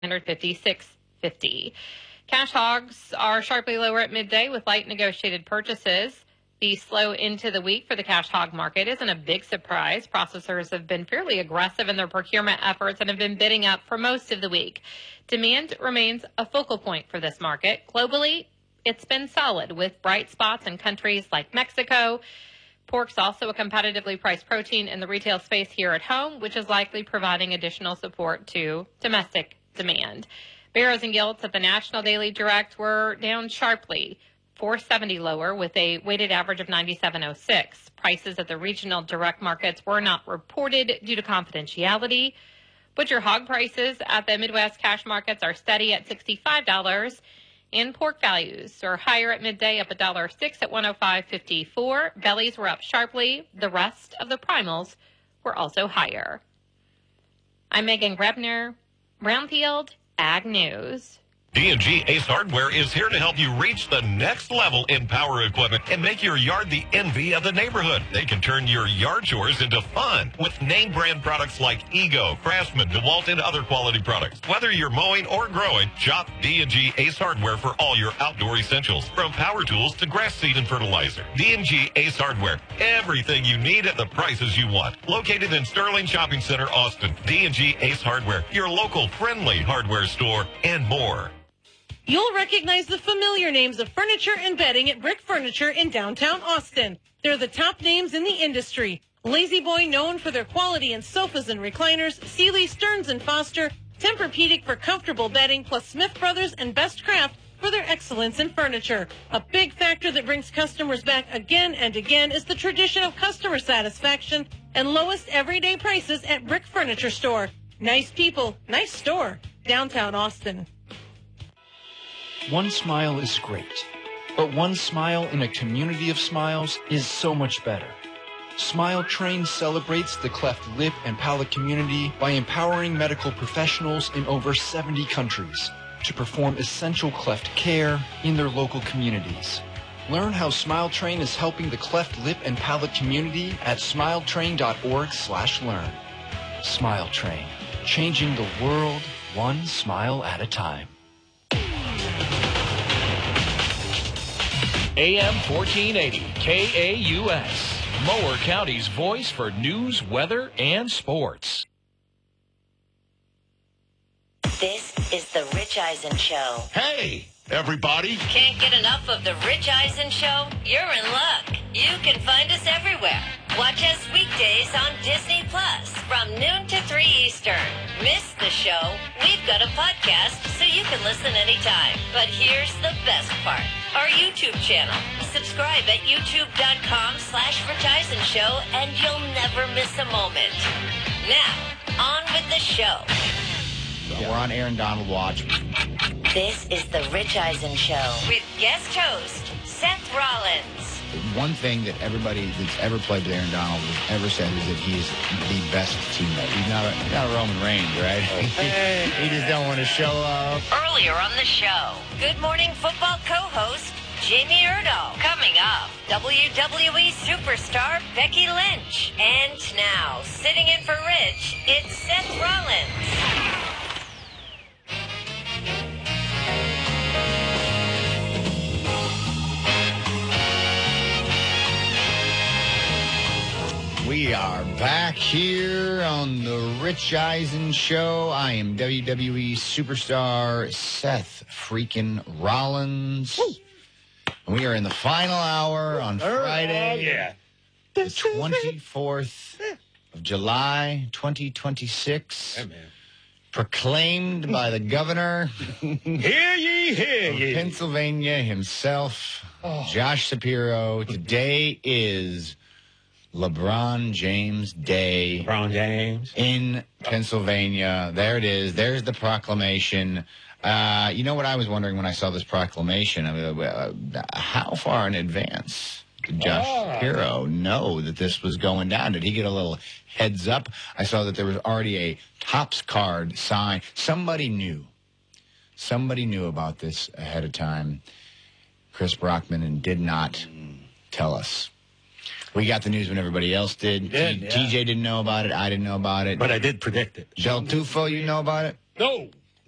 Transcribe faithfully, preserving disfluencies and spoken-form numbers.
fifty-six fifty. Cash hogs are sharply lower at midday with light negotiated purchases. The slow into the week for the cash hog market isn't a big surprise. Processors have been fairly aggressive in their procurement efforts and have been bidding up for most of the week. Demand remains a focal point for this market. Globally, it's been solid with bright spots in countries like Mexico. Pork's also a competitively priced protein in the retail space here at home, which is likely providing additional support to domestic demand. Barrows and Gilts at the National Daily Direct were down sharply, four seventy lower with a weighted average of ninety-seven oh six. Prices at the regional direct markets were not reported due to confidentiality. Butcher hog prices at the Midwest cash markets are steady at sixty-five dollars. And pork values are higher at midday, up one dollar six at one oh five fifty-four. Bellies were up sharply. The rest of the primals were also higher. I'm Megan Grebner, Brownfield Ag News. D and G Ace Hardware is here to help you reach the next level in power equipment and make your yard the envy of the neighborhood. They can turn your yard chores into fun with name brand products like Ego, Craftsman, DeWalt, and other quality products. Whether you're mowing or growing, shop D and G Ace Hardware for all your outdoor essentials, from power tools to grass seed and fertilizer. D and G Ace Hardware, everything you need at the prices you want. Located in Sterling Shopping Center, Austin. D and G Ace Hardware, your local friendly hardware store, and more. You'll recognize the familiar names of furniture and bedding at Brick Furniture in downtown Austin. They're the top names in the industry. Lazy Boy, known for their quality in sofas and recliners, Sealy, Stearns and Foster, Tempur-Pedic for comfortable bedding, plus Smith Brothers and Best Craft for their excellence in furniture. A big factor that brings customers back again and again is the tradition of customer satisfaction and lowest everyday prices at Brick Furniture Store. Nice people, nice store, downtown Austin. One smile is great, but one smile in a community of smiles is so much better. Smile Train celebrates the cleft lip and palate community by empowering medical professionals in over seventy countries to perform essential cleft care in their local communities. Learn how Smile Train is helping the cleft lip and palate community at smiletrain.org slash learn. Smile Train, changing the world one smile at a time. A M fourteen eighty K A U S, Mower County's voice for news, weather, and sports. This is the Rich Eisen Show. Hey, everybody. Can't get enough of the Rich Eisen Show? You're in luck. You can find us everywhere. Watch us weekdays on Disney Plus from noon to three Eastern. Miss the show? We've got a podcast so you can listen anytime. But here's the best part. Our YouTube channel. Subscribe at youtube.com slash Rich Eisen Show and you'll never miss a moment. Now, on with the show. So we're on Aaron Donald Watch. This is the Rich Eisen Show with guest host Seth Rollins. One thing that everybody that's ever played with Aaron Donald has ever said is that he's the best teammate. He's not a, he's not a Roman Reigns, right? Hey. He just don't want to show up. Earlier on the show, Good Morning Football co-host Jamie Erdahl. Coming up, W W E superstar Becky Lynch. And now, sitting in for Rich, it's Seth Rollins. We are back here on the Rich Eisen Show. I am W W E superstar Seth freaking Rollins. Woo. And we are in the final hour on Friday, yeah. the twenty-fourth of July, twenty twenty-six. Yeah, man. Proclaimed by the governor Hear ye, hear of ye. Pennsylvania himself, Oh. Josh Shapiro. Today is LeBron James Day. LeBron James. In Pennsylvania. There it is. There's the proclamation. Uh, you know what I was wondering when I saw this proclamation? I mean, uh, how far in advance did Josh Ah. Shapiro know that this was going down? Did he get a little heads up? I saw that there was already a Topps card sign. Somebody knew. Somebody knew about this ahead of time. Chris Brockman and did not tell us. We got the news when everybody else did. did, T- yeah. T J didn't know about it. I didn't know about it. But I did predict it. Del Tufo, you know about it? No.